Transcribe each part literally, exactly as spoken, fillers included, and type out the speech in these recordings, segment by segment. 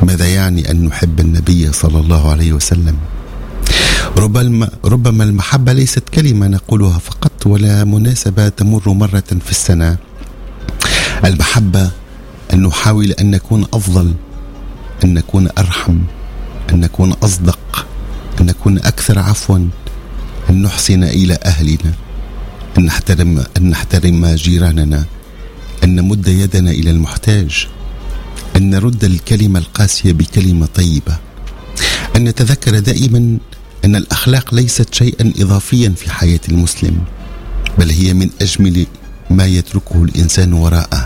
ماذا يعني أن نحب النبي صلى الله عليه وسلم؟ ربما, ربما المحبة ليست كلمة نقولها فقط ولا مناسبة تمر مرة في السنة. المحبة أن نحاول أن نكون أفضل، أن نكون أرحم، أن نكون أصدق، أن نكون أكثر عفوا، أن نحسن إلى أهلنا، أن نحترم, أن نحترم جيراننا، أن نمد يدنا إلى المحتاج، أن نرد الكلمة القاسية بكلمة طيبة، أن نتذكر دائما أن الأخلاق ليست شيئا إضافيا في حياة المسلم، بل هي من أجمل ما يتركه الإنسان وراءه.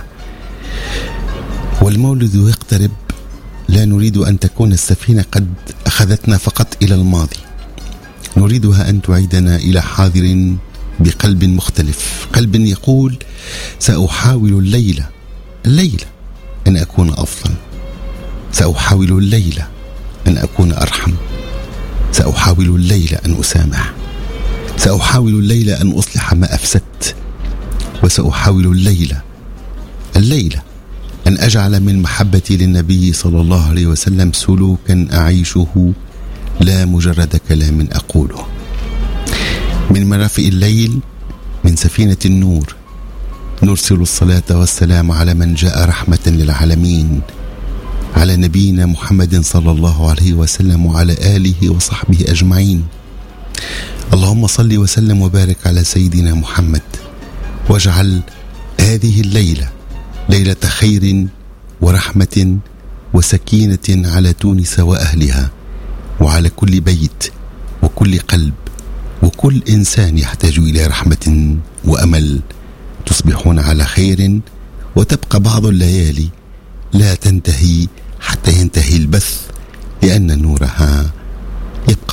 والمولد يقترب، لا نريد أن تكون السفينة قد أخذتنا فقط إلى الماضي، نريدها أن تعيدنا إلى حاضر بقلب مختلف، قلب يقول سأحاول الليلة الليلة أن أكون أفضل، سأحاول الليلة أن أكون أرحم، سأحاول الليلة أن أسامح، سأحاول الليلة أن أصلح ما أفسدت، وسأحاول الليلة الليلة أن أجعل من محبتي للنبي صلى الله عليه وسلم سلوكا أعيشه لا مجرد كلام أقوله. من مرافئ الليل، من سفينة النور، نرسل الصلاة والسلام على من جاء رحمة للعالمين، على نبينا محمد صلى الله عليه وسلم وعلى آله وصحبه أجمعين. اللهم صل وسلم وبارك على سيدنا محمد، واجعل هذه الليلة ليلة خير ورحمة وسكينة على تونس وأهلها، وعلى كل بيت وكل قلب وكل إنسان يحتاج إلى رحمة وأمل. تصبحون على خير، وتبقى بعض الليالي لا تنتهي حتى ينتهي البث، لأن نورها يبقى